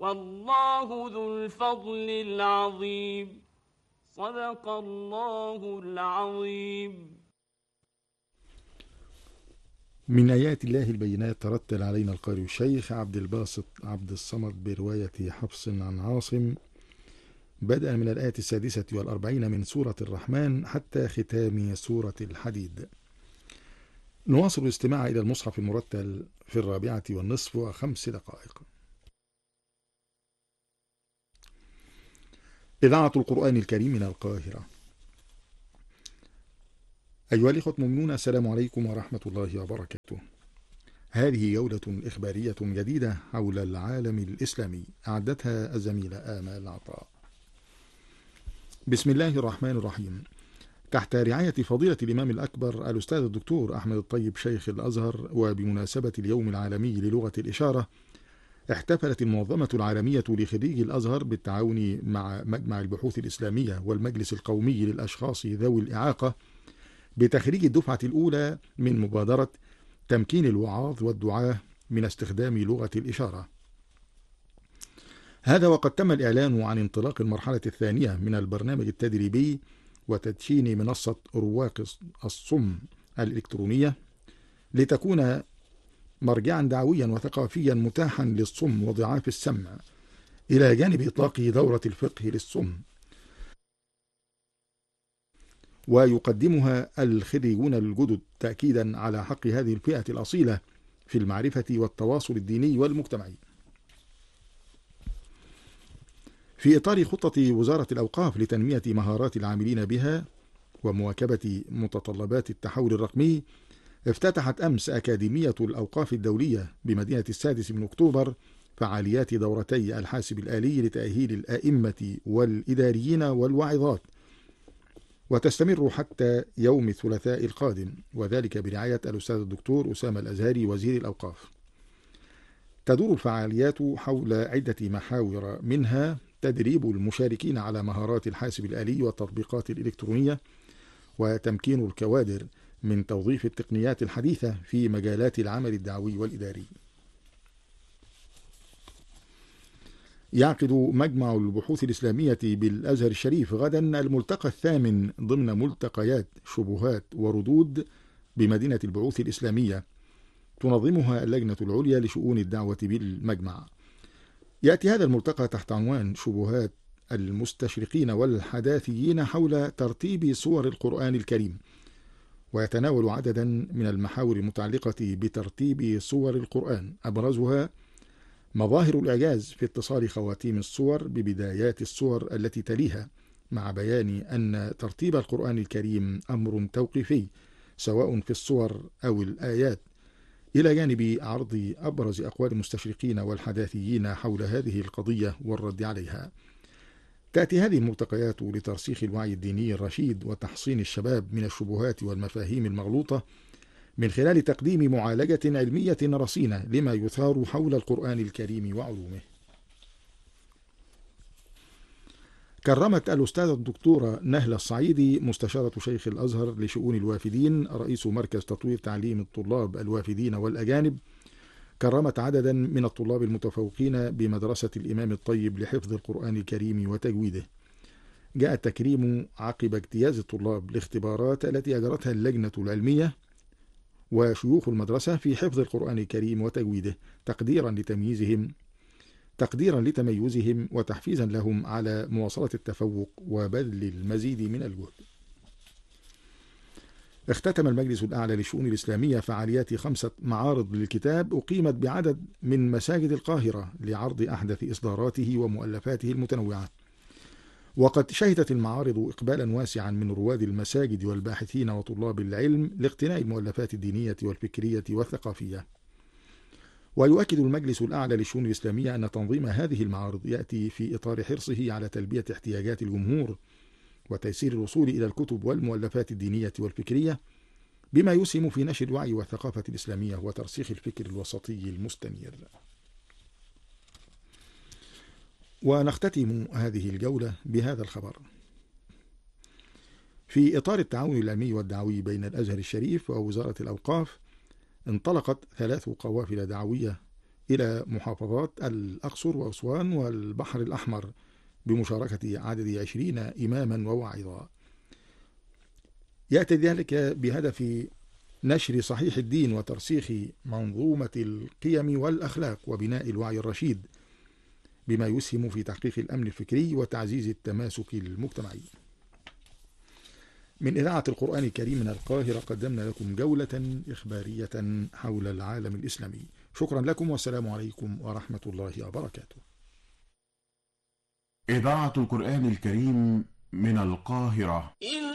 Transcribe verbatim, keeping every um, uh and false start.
والله ذو الفضل العظيم. صدق الله العظيم. من آيات الله البينات ترتل علينا القارئ الشيخ عبد الباسط عبد الصمد برواية حفص عن عاصم، بدءا من الآية السادسة والأربعين من سورة الرحمن حتى ختام سورة الحديد. نواصل الاستماع إلى المصحف المرتل في الرابعة والنصف وخمس دقائق. إذاعة القرآن الكريم من القاهرة. أيها الإخوة المؤمنون، السلام عليكم ورحمة الله وبركاته. هذه جولة إخبارية جديدة حول العالم الإسلامي أعدتها الزميلة آمال عطاء. بسم الله الرحمن الرحيم. تحت رعاية فضيلة الإمام الأكبر الأستاذ الدكتور أحمد الطيب شيخ الأزهر، وبمناسبة اليوم العالمي للغة الإشارة، احتفلت المنظمة العالمية لخريجي الأزهر بالتعاون مع مجمع البحوث الإسلامية والمجلس القومي للأشخاص ذوي الإعاقة بتخريج الدفعة الأولى من مبادرة تمكين الوعاظ والدعاة من استخدام لغة الإشارة. هذا وقد تم الإعلان عن انطلاق المرحلة الثانية من البرنامج التدريبي وتدشين منصة رواق الصم الإلكترونية لتكون مرجعا دعويا وثقافيا متاحا للصم وضعاف السمع، إلى جانب إطلاق دورة الفقه للصم، ويقدمها الخريجون الجدد تأكيدا على حق هذه الفئة الأصيلة في المعرفة والتواصل الديني والمجتمعي. في إطار خطة وزارة الأوقاف لتنمية مهارات العاملين بها ومواكبة متطلبات التحول الرقمي، افتتحت أمس أكاديمية الأوقاف الدولية بمدينة السادس من أكتوبر فعاليات دورتي الحاسب الآلي لتأهيل الأئمة والإداريين والواعظات، وتستمر حتى يوم الثلاثاء القادم، وذلك برعاية الأستاذ الدكتور أسامة الأزهري وزير الأوقاف. تدور الفعاليات حول عدة محاور، منها تدريب المشاركين على مهارات الحاسب الآلي والتطبيقات الإلكترونية، وتمكين الكوادر من توظيف التقنيات الحديثة في مجالات العمل الدعوي والإداري. يعقد مجمع البحوث الإسلامية بالأزهر الشريف غدا الملتقى الثامن ضمن ملتقيات شبهات وردود بمدينة البعوث الإسلامية، تنظمها اللجنة العليا لشؤون الدعوة بالمجمع. يأتي هذا الملتقى تحت عنوان شبهات المستشرقين والحداثيين حول ترتيب سور القرآن الكريم، ويتناول عددا من المحاور المتعلقة بترتيب سور القرآن، أبرزها مظاهر الإعجاز في اتصال خواتيم السور ببدايات السور التي تليها، مع بيان أن ترتيب القرآن الكريم أمر توقيفي سواء في السور أو الآيات، إلى جانب عرض أبرز أقوال المستشرقين والحداثيين حول هذه القضية والرد عليها. تأتي هذه الملتقيات لترسيخ الوعي الديني الرشيد وتحصين الشباب من الشبهات والمفاهيم المغلوطة من خلال تقديم معالجة علمية رصينة لما يثار حول القرآن الكريم وعلومه. كرمت الأستاذة الدكتورة نهلة الصعيدي مستشارة شيخ الأزهر لشؤون الوافدين رئيس مركز تطوير تعليم الطلاب الوافدين والأجانب، كرمت عددا من الطلاب المتفوقين بمدرسة الإمام الطيب لحفظ القرآن الكريم وتجويده. جاء التكريم عقب اجتياز الطلاب لاختبارات التي أجرتها اللجنة العلمية وشيوخ المدرسة في حفظ القرآن الكريم وتجويده، تقديرا لتمييزهم تقديرا لتميزهم وتحفيزا لهم على مواصلة التفوق وبذل المزيد من الجهد. اختتم المجلس الأعلى للشؤون الإسلامية فعاليات خمسة معارض للكتاب أقيمت بعدد من مساجد القاهرة لعرض أحدث إصداراته ومؤلفاته المتنوعة، وقد شهدت المعارض إقبالا واسعا من رواد المساجد والباحثين وطلاب العلم لاقتناء المؤلفات الدينية والفكرية والثقافية. ويؤكد المجلس الأعلى للشؤون الإسلامية أن تنظيم هذه المعارض يأتي في إطار حرصه على تلبية احتياجات الجمهور وتيسير الوصول إلى الكتب والمؤلفات الدينية والفكرية، بما يسهم في نشر الوعي والثقافة الإسلامية وترسيخ الفكر الوسطي المستنير. ونختتم هذه الجولة بهذا الخبر. في إطار التعاون العلمي والدعوي بين الأزهر الشريف ووزارة الأوقاف، انطلقت ثلاث قوافل دعوية إلى محافظات الأقصر وأسوان والبحر الأحمر بمشاركة عدد عشرين إماما وواعظا. يأتي ذلك بهدف نشر صحيح الدين وترسيخ منظومة القيم والأخلاق وبناء الوعي الرشيد، بما يسهم في تحقيق الأمن الفكري وتعزيز التماسك المجتمعي. من إذاعة القرآن الكريم من القاهرة قدمنا لكم جولة إخبارية حول العالم الإسلامي. شكرا لكم والسلام عليكم ورحمة الله وبركاته. إذاعة القرآن الكريم من القاهرة.